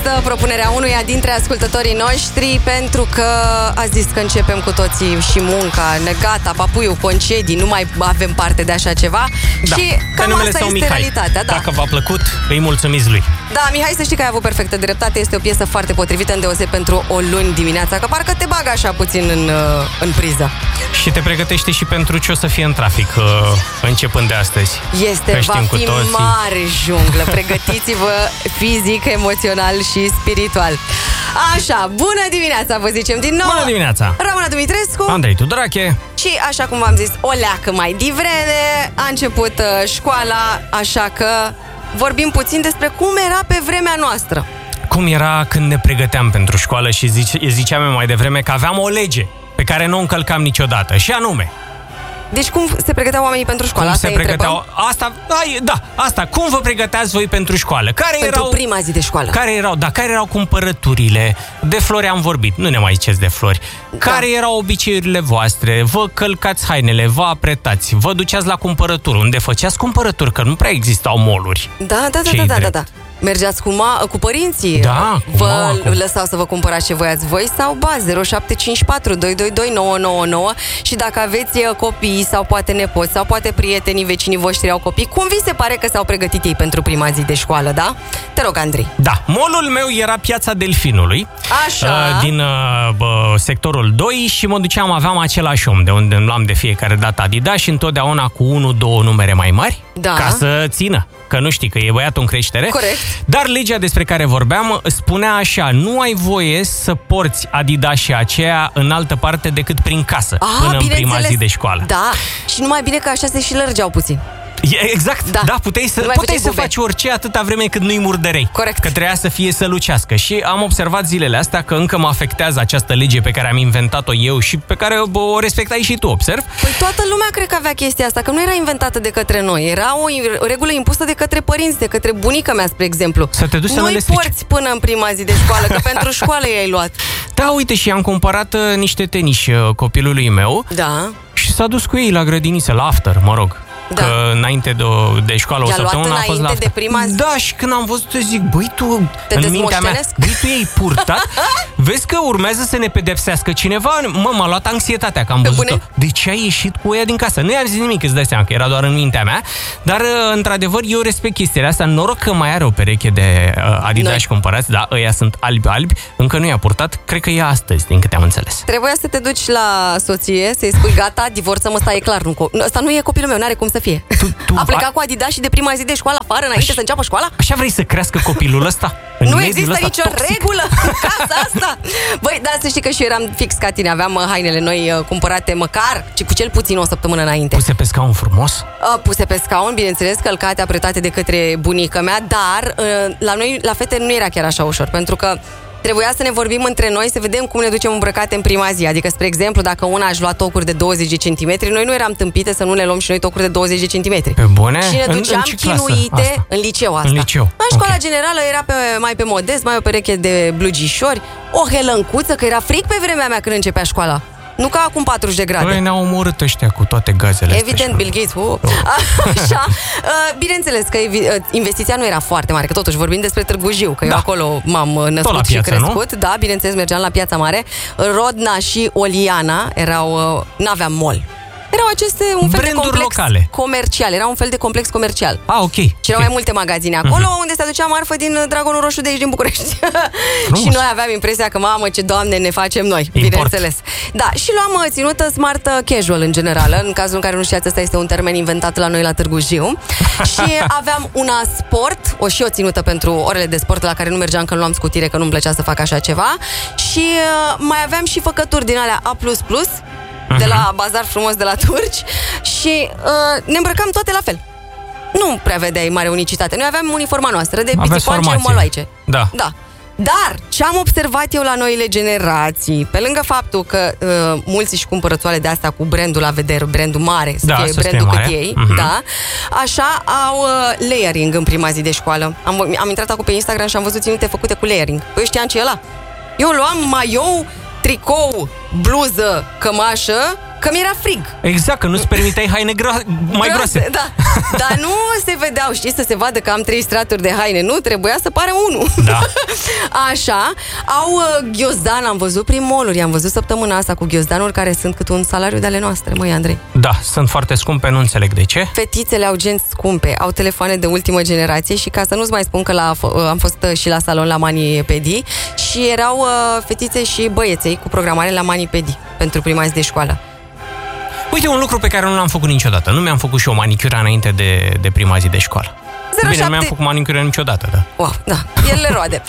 fost propunerea unuia dintre ascultătorii noștri, pentru că a zis că începem cu toții și munca, negata, papuiul, concedii, nu mai avem parte de așa ceva. Da. Și cam asta este Mihai. realitatea. Da. Dacă v-a plăcut, îi mulțumiți lui. Da, Mihai, să știi că ai avut perfectă dreptate. Este o piesă foarte potrivită, îndeoseb pentru o luni dimineața, că parcă te bagă așa puțin în priză. Și te pregătește și pentru ce o să fie în trafic începând de astăzi. Va fi mare junglă. Pregătiți-vă fizic, emoțional și spiritual. Așa, bună dimineața, vă zicem din nou. Bună dimineața. Ramona Dumitrescu, Andrei Tudorache. și așa cum v-am zis, o leacă mai devreme a început școala, așa că vorbim puțin despre cum era pe vremea noastră. Cum era când ne pregăteam pentru școală și ziceam mai devreme că aveam o lege pe care nu o încălcam niciodată, și anume... Deci cum se pregăteau oamenii pentru școală? Cum Asta se pregăteau? Asta. Cum vă pregăteați voi pentru școală? Pentru prima zi de școală. Care erau cumpărăturile? De flori am vorbit, nu ne mai ziceți de flori. Care erau obiceiurile voastre? Vă călcați hainele, vă apretați, vă duceați la cumpărături. Unde făceați cumpărături? Că nu prea existau mall-uri. Da. Mergeați cu părinții? Da, vă lăsau să vă cumpărați ce voiați voi sau 0754 222 999. Și dacă aveți copii sau poate nepoți sau poate prietenii, vecinii voștri au copii, cum vi se pare că s-au pregătit ei pentru prima zi de școală, da? Te rog, Andrei. Da, mall-ul meu era Piața Delfinului. Așa. Din sectorul 2 și mă duceam, aveam același om de unde îmi luam de fiecare dată Adidas și întotdeauna cu 1-2 numere mai mari, ca să țină. Că nu știi că e băiatul în creștere. Corect. Dar legea despre care vorbeam spunea așa: nu ai voie să porți Adidas- și aceea în altă parte decât prin casă, până în prima zi de școală. Da, și numai bine că așa se și lărgeau puțin. Exact, da, puteai să faci orice atâta vreme cât nu-i murdărei. Corect. Că trebuia să fie sălucească. Și am observat zilele astea că încă mă afectează această lege pe care am inventat-o eu și pe care o respectai și tu, observ. Păi toată lumea cred că avea chestia asta, că nu era inventată de către noi. Era o regulă impusă de către părinți, de către bunica mea, spre exemplu. Să te duci să nu-i porți până în prima zi de școală, că pentru școală i-ai luat. Da, uite, și am cumpărat niște teniși copilului meu. Da. Și s-a dus cu ei la grădiniță, la after, mă rog. Da. Că înainte de școală, o săptămână a fost la... de prima zi? Da, și când am văzut, zic, băi, tu, te în mintea mea, băi, tu ei purtat? Vezi că urmează să ne pedepsească cineva? M-a luat anxietatea, că am văzut-o. De ce ai ieșit cu ea din casă? Nu i-am zis nimic, îți dai seama, că era doar în mintea mea. Dar, într-adevăr, eu respect chestiile astea. Noroc că mai are o pereche de Adidas cumpărați, da, ăia sunt albi, încă nu i-a purtat, cred că e astăzi, din câte am înțeles. Trebuia să te duci la soție, să-i spui, gata, divorțăm, ăsta e clar, ăsta nu e copilul meu, n-are cum să fie. A plecat cu Adidas și de prima zi de școală afară, înainte să înceapă școala? Așa vrei să crească copilul ăsta? Nu există nicio regulă în casa asta. Băi, dar să știi că și eu eram fix ca tine. Aveam hainele noi cumpărate măcar, ci cu cel puțin o săptămână înainte. Puse pe scaun frumos? Puse pe scaun, bineînțeles, călcate, apretate de către bunica mea. Dar la noi, la fete, nu era chiar așa ușor, pentru că trebuia să ne vorbim între noi, să vedem cum ne ducem îmbrăcate în prima zi. Adică, spre exemplu, dacă una își lua tocuri de 20 de centimetri, noi nu eram tâmpite să nu ne luăm și noi tocuri de 20 de centimetri. Pe bune? Și ne duceam chinuite în liceu asta. În liceu. În școala generală era mai pe modest, mai o pereche de blugișori, o helăncuță, că era frig pe vremea mea când începea școala. Nu ca acum 40 de grade. Păi ne-au omorât ăștia cu toate gazele astea. Evident, Bill Gates. Așa. Bineînțeles că investiția nu era foarte mare, că totuși vorbim despre Târgu Jiu, că eu acolo m-am născut și crescut. Nu? Da, bineînțeles, mergeam la Piața Mare. Rodna și Oliana n-aveam mall. Erau un fel de complex locale. Comercial. Era un fel de complex comercial. Ok. Și erau mai multe magazine acolo, unde se aducea marfă din Dragonul Roșu de aici, din București. Și noi aveam impresia că, mamă, ce Doamne, ne facem noi. Bineînțeles. Da, și luam ținută smart casual în general. În cazul în care nu știați, ăsta este un termen inventat la noi la Târgu Jiu. Și aveam una sport, și o ținută pentru orele de sport la care nu mergeam, că nu luam scutire, că nu-mi plăcea să fac așa ceva. Și mai aveam și făcături din alea A++, de la bazar frumos de la turci. Și ne îmbrăcam toate la fel. Nu prea vedeai mare unicitate. Noi aveam uniforma noastră de pisicoance moloaice. Da. Dar ce am observat eu la noile generații, pe lângă faptul că mulți își cumpără toale de astea cu brandul la vedere, brandul mare, să fie brandul cât ei, da, așa au layering în prima zi de școală. Am intrat acum pe Instagram și am văzut ținute făcute cu layering. Păi eu știam ce e ăla. Eu luam maiou, tricou, bluză, cămașă Că mi-era frig. Exact, că nu-ți permiteai haine mai groase. Da. Dar nu se vedeau, știi, să se vadă că am 3 straturi de haine. Nu, trebuia să pare 1. Da. Așa. Au ghiozdan, am văzut prin mall-uri. Am văzut săptămâna asta cu ghiozdanuri care sunt cât un salariu de ale noastre, măi, Andrei. Da, sunt foarte scumpe, nu înțeleg de ce. Fetițele au genți scumpe, au telefoane de ultimă generație și ca să nu-ți mai spun că am fost și la salon la mani-pedi și erau fetițe și băieței cu programare la mani-pedi pentru prima zi de școală. Uite, un lucru pe care nu l-am făcut niciodată. Nu mi-am făcut și o manicură înainte de prima zi de școală. 07... Bine, nu mi-am făcut manicură niciodată, da. Wow, da, el le roade.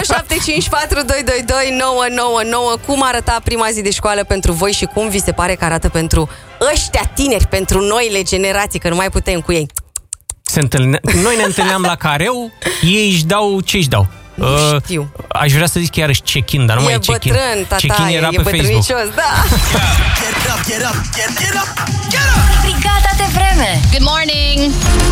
0754222999. Cum arăta prima zi de școală pentru voi și cum vi se pare că arată pentru ăștia tineri, pentru noile generații, că nu mai putem cu ei? Noi ne întâlneam la careu, ei își dau ce își dau. Nu știu. Aș vrea să zic iarăși check-in, dar nu mai e check-in. Bătrân, tata, check-in era pe Facebook. Da. Brigada de vreme. Good morning.